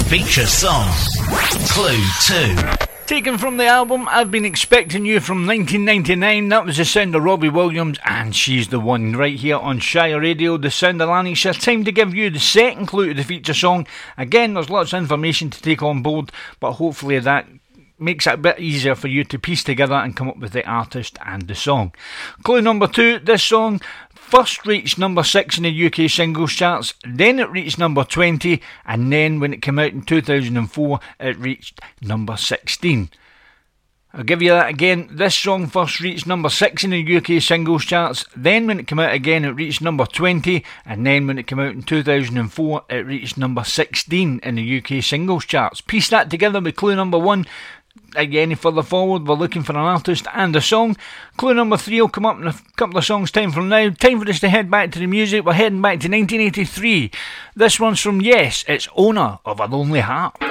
feature song, Clue 2. Taken from the album I've Been Expecting You from 1999, that was the sound of Robbie Williams and She's the One, right here on Shire Radio, the sound of Lanarkshire. Time to give you the second clue to the feature song. Again, there's lots of information to take on board, but hopefully that makes it a bit easier for you to piece together and come up with the artist and the song. Clue number 2, this song first reached number 6 in the UK singles charts, then it reached number 20, and then when it came out in 2004 it reached number 16. I'll give you that again. This song first reached number 6 in the UK singles charts, then when it came out again it reached number 20, and then when it came out in 2004 it reached number 16 in the UK singles charts. Piece that together with clue number 1. Any further forward, we're looking for an artist and a song. Clue number 3 will come up in a couple of songs time from now. Time for us to head back to the music. We're heading back to 1983. This one's from Yes, it's Owner of a Lonely Heart.